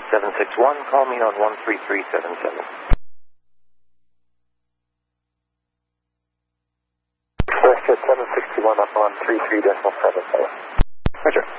761, call me on 13377. WestJet 761 up on 33.77. Roger.